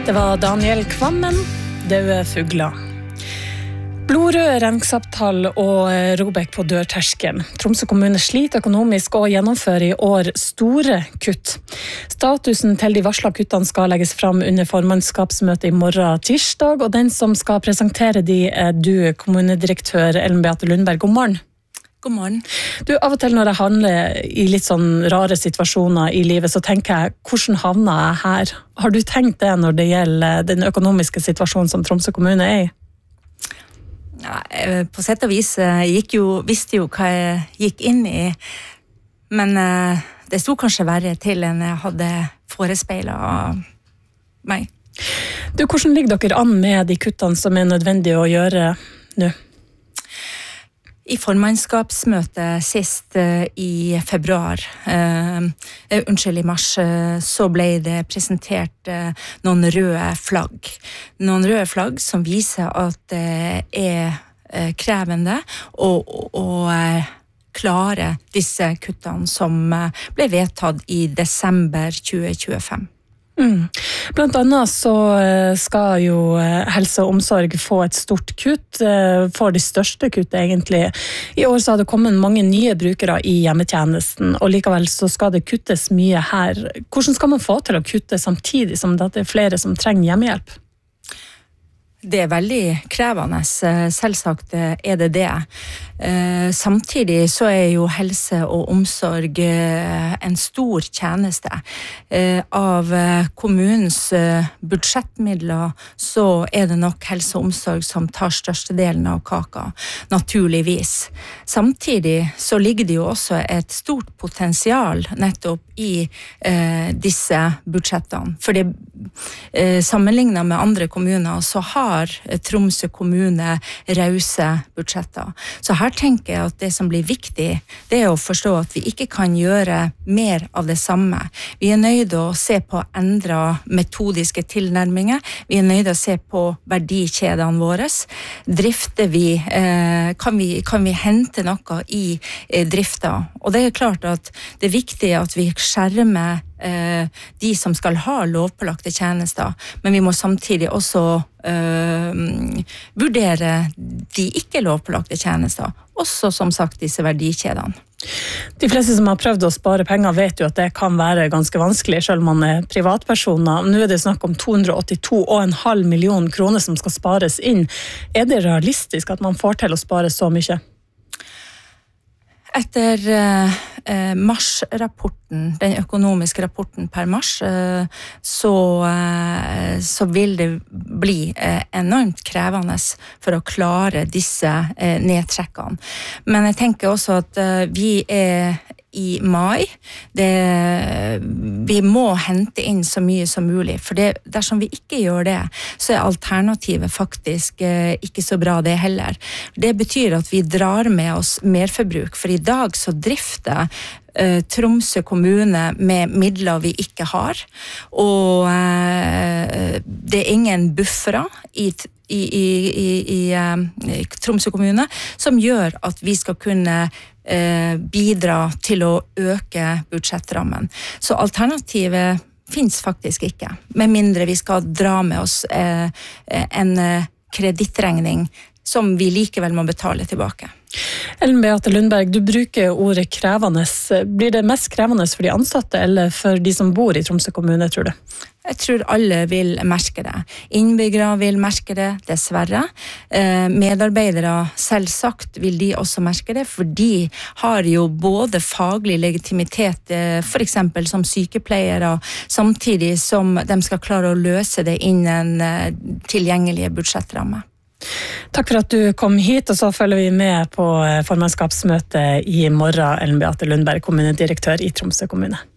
Det var Daniel Kvammen, Døde fugler. Blodrøde regnskapstall og Robek på dørterskelen. Tromsø kommune sliter økonomisk og gjennomfører i år store kutt. Statusen til de varsla kuttene skal legges fram under formannskapsmøtet i morgen tirsdag, og den som skal presentere de er du, kommunedirektør Ellen Beate Lundberg. God morgen. God morgen. Du, av og til når jeg handler i litt sånn rare situasjoner i livet, så tenker jeg, hvordan havner jeg her? Har du tenkt det når det gjelder den økonomiske situasjonen som Tromsø kommune er i? Ja, på sett og vis visste jo hva jeg gikk inn i, men det sto kanskje verre til enn jeg hadde forespeilet meg. Du, hvordan ligger dere an med de kuttene som er nødvendige å gjøre nå? I formannskapsmøtet sist i mars, så ble det presentert noen røde flagg. Noen røde flagg som viser at det er krevende å klare disse kuttene som ble vedtatt i desember 2025. Blant annet så skal jo helse og omsorg få et stort kutt, for de største kutt egentlig. I år så har det kommet mange nye brukere i hjemmetjenesten, og likevel så skal det kuttes mye her. Hvordan skal man få til å kutte samtidig som det er flere som trenger hjemmehjelp? Det er veldig krevende, selvsagt er det det. Samtidig så er jo helse og omsorg en stor tjeneste. Av kommunens budsjettmidler så er det nok helse og omsorg som tar størstedelen av kaka, naturligvis. Samtidig så ligger det jo også et stort potensial nettopp i disse budsjettene. Fordi sammenlignet med andre kommuner så har Tromsø kommune rause budsjetter. Så her tenker jeg at det som blir viktig, det er å forstå at vi ikke kan gjøre mer av det samme. Vi er nødt til å se på endra metodiske tilnærminger. Vi er nødt til å se på verdikjedene våre. Drifter vi, kan vi hente noe i drifta? Og det er klart at det er viktig at vi skjermer de som skal ha lovpålagte tjenester, men vi må samtidig også vurdere de ikke lovpålagte tjenester, også som sagt disse verdikjedene. De fleste som har prøvd å spare penger vet jo at det kan være ganske vanskelig, selv om man er privatpersoner. Nå er det snakk om 282,5 millioner kroner som skal spares inn. Er det realistisk at man får til å spare så mye? Etter mars-rapporten, den økonomiske rapporten per mars, så vil det bli enormt krevende for å klare disse nedtrekkene. Men jeg tenker også at vi er i mai. Vi må hente inn så mye som mulig, for dersom vi ikke gjør det, så er alternativet faktisk ikke så bra det heller. Det betyr at vi drar med oss merforbruk, for i dag så drifter Tromsø kommune med midler vi ikke har, og det er ingen buffere i Tromsø kommune som gjør at vi skal kunne bidra til å øke budsjettrammen. Så alternativet finnes faktisk ikke, med mindre vi skal dra med oss en kredittregning som vi likevel må betale tilbake. Ellen Beate Lundberg, du bruker ordet krevende. Blir det mest krevende for de ansatte eller for de som bor i Tromsø kommune, tror du? Jeg tror alle vil merke det. Innbyggere vil merke det, dessverre. Medarbeidere, selvsagt, vil de også merke det, for de har jo både faglig legitimitet, for eksempel som sykepleiere, samtidig som de skal klare å løse det innen tilgjengelige budsjettramme. Takk for at du kom hit, og så følger vi med på formannskapsmøtet i morgen, Ellen Beate Lundberg, kommunedirektør i Tromsø kommune.